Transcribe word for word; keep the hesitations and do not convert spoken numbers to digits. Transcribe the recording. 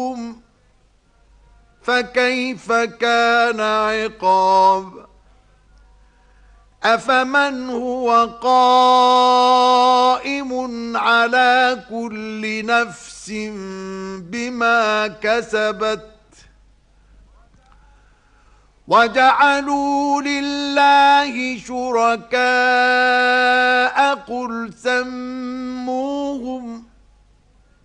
فأخذتهم فكيف كان عقاب أفمن هو قائم على كل نفس بما كسبت وجعلوا لله شركاء قل سموا